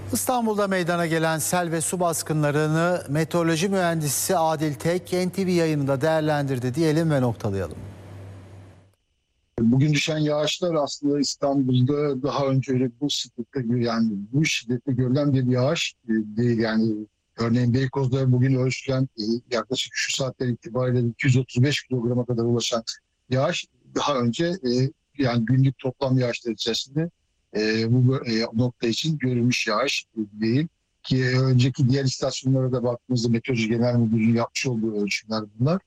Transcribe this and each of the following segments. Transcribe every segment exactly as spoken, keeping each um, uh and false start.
İstanbul'da meydana gelen sel ve su baskınlarını meteoroloji mühendisi Adil Tek N T V yayınında değerlendirdi diyelim ve noktalayalım. Bugün düşen yağışlar aslında İstanbul'da daha önce öyle bu şiddette, yani bu şiddette görülen bir yağış değil. Yani örneğin Beykoz'da bugün ölçülen yaklaşık şu saatler itibariyle iki yüz otuz beş kilograma kadar ulaşan yağış daha önce yani günlük toplam yağışlar içerisinde bu nokta için görülmüş yağış değil. Ki önceki diğer istasyonlara da baktığımızda Meteoroloji Genel Müdürlüğü'nün yapmış olduğu ölçümler bunlar.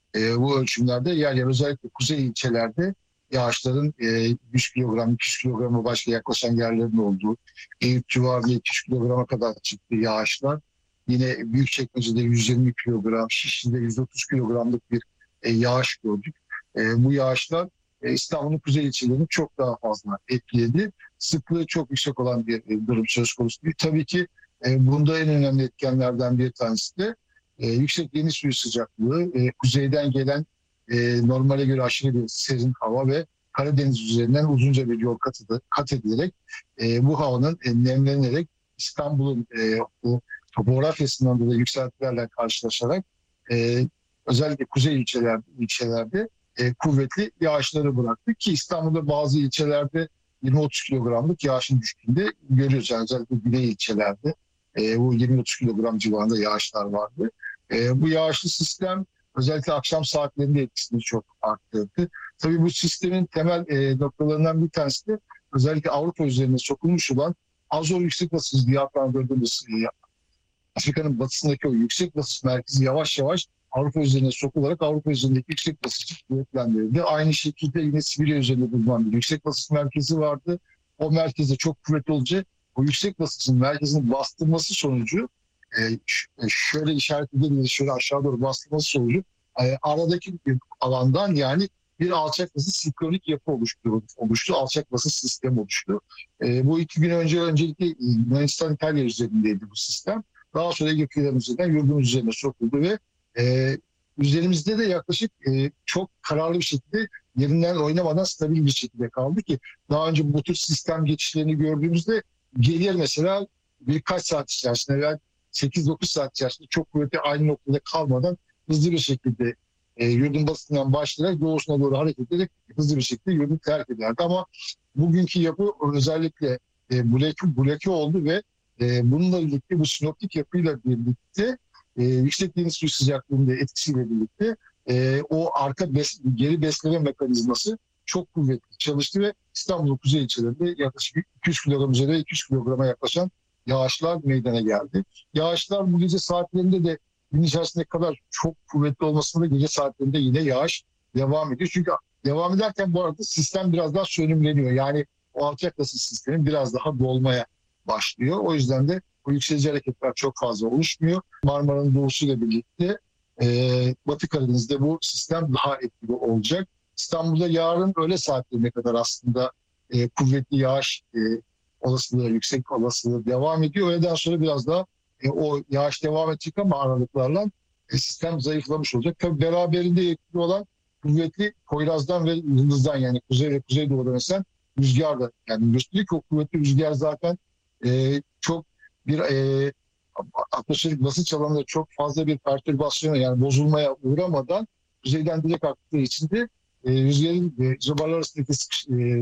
Bu ölçümlerde yer yer özellikle kuzey ilçelerde yağışların yüz kilogram, iki yüz kilograma başka yaklaşan yerlerin olduğu, Eyüp civarında iki yüz kilograma kadar çıktı yağışlar. Yine Büyükçekmece'de yüz yirmi kilogram, Şişli'de yüz otuz kilogramlık bir yağış gördük. Bu yağışlar İstanbul'un kuzey ilçelerini çok daha fazla etkiledi. Sıklığı çok yüksek olan bir durum söz konusu değil. Tabii ki bunda en önemli etkenlerden bir tanesi de yüksek deniz suyu sıcaklığı, kuzeyden gelen E, normale göre aşırı bir serin hava ve Karadeniz üzerinden uzunca bir yol kat, kat edilerek e, bu havanın e, nemlenerek İstanbul'un e, bu topografyasından dolayı yükseltilerle karşılaşarak e, özellikle kuzey ilçeler, ilçelerde e, kuvvetli yağışları bıraktı ki İstanbul'da bazı ilçelerde yirmi otuz kilogramlık yağışın düştüğünde görüyoruz. Yani özellikle güney ilçelerde e, bu yirmi otuz kilogram civarında yağışlar vardı. E, bu yağışlı sistem özellikle akşam saatlerinde etkisini çok arttırdı. Tabii bu sistemin temel e, noktalarından bir tanesi de özellikle Avrupa üzerine sokulmuş olan Azor yüksek basınç diye adlandırdığımız e, Afrika'nın batısındaki o yüksek basınç merkezi yavaş yavaş Avrupa üzerine sokularak Avrupa üzerindeki yüksek basınç kuvvetlendirildi. Aynı şekilde yine Sibirya üzerinde bulunan bir yüksek basınç merkezi vardı. O merkezde çok kuvvetli olunca o yüksek basıncın merkezinin bastırması sonucu e, şöyle işaret edebiliriz, şöyle aşağı doğru bastırması sonucu e, aradaki bir alandan yani bir alçak basınç sinkronik yapı oluştu, oluştu. Alçak basınç sistemi oluştu. E, bu iki gün önce öncelikle Yunanistan İtalya üzerindeydi bu sistem. Daha sonra Ege kıyıları üzerinden yurdumuz üzerine sokuldu ve e, üzerimizde de yaklaşık e, çok kararlı bir şekilde yerinden oynamadan stabil bir şekilde kaldı ki daha önce bu tür sistem geçişlerini gördüğümüzde gelir mesela birkaç saat içerisinde yani sekiz dokuz saat içerisinde çok kuvvetli aynı noktada kalmadan hızlı bir şekilde e, yurdun batısından başlayarak doğusuna doğru hareket ederek hızlı bir şekilde yurdu terk ederdi. Ama bugünkü yapı özellikle e, bloke, bloke oldu ve e, bununla birlikte bu sinoptik yapıyla birlikte e, yüksek deniz suyu sıcaklığında etkisiyle birlikte e, o arka bes, geri besleme mekanizması çok kuvvetli çalıştı ve İstanbul'un kuzey ilçelerinde yaklaşık iki yüz kilogram üzerinde iki yüz kilograma yaklaşan yağışlar meydana geldi. Yağışlar bu gece saatlerinde de gün içerisinde kadar çok kuvvetli olmasında gece saatlerinde yine yağış devam ediyor. Çünkü devam ederken bu arada sistem biraz daha sönümleniyor. Yani o alçak basınç sistemi biraz daha dolmaya başlıyor. O yüzden de bu yükselici hareketler çok fazla oluşmuyor. Marmara'nın doğusuyla birlikte e, Batı Karadeniz'de bu sistem daha etkili olacak. İstanbul'da yarın öğle saatlerine kadar aslında e, kuvvetli yağış e, olasılığı, yüksek olasılığı devam ediyor. Öğleden sonra biraz daha e, o yağış devam edecek ama aralıklarla e, sistem zayıflamış olacak. Tabii beraberinde etkili olan kuvvetli Poyraz'dan ve Yıldız'dan yani kuzey ve kuzeydoğudan esen rüzgar da. Yani üstelik o kuvvetli rüzgar zaten e, çok bir e, atmosferik basınç alanında çok fazla bir pertürbasyona yani bozulmaya uğramadan kuzeyden direkt aktığı için de e, rüzgarın e, zobarlar arasındaki e,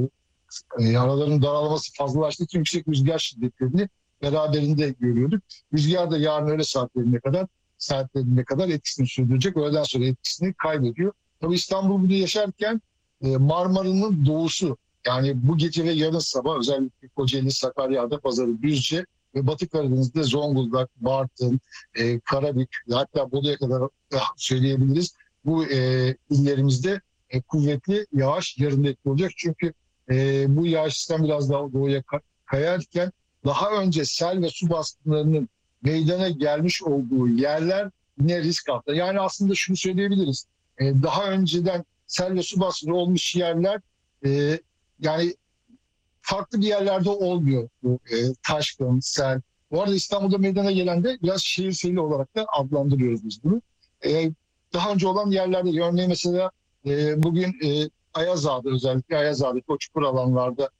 e, araların daralması fazlalaştığı için yüksek rüzgar şiddetlerini beraberinde görüyorduk. Rüzgar da yarın öğle saatlerine kadar saatlerine kadar etkisini sürdürecek. Öğleden sonra etkisini kaybediyor. Tabii İstanbul bunu yaşarken e, Marmara'nın doğusu yani bu gece ve yarın sabah özellikle Kocaeli, Sakarya, Adapazarı, Düzce ve Batı Karadeniz'de Zonguldak, Bartın, e, Karabük hatta Bolu'ya kadar söyleyebiliriz. Bu e, illerimizde e, kuvvetli yağış yarın etkili olacak. Çünkü e, bu yağış sistem biraz daha doğuya kayarken daha önce sel ve su baskınlarının meydana gelmiş olduğu yerler yine risk altında. Yani aslında şunu söyleyebiliriz. E, daha önceden sel ve su baskını olmuş yerler e, yani farklı bir yerlerde olmuyor bu e, taşkın, sel. Bu arada İstanbul'da meydana gelen de biraz şehir seli olarak da adlandırıyoruz biz bunu. E, daha önce olan yerlerde örneğin mesela e, bugün e, Ayazağa'da özellikle Ayazağa'daki o çukur alanlarda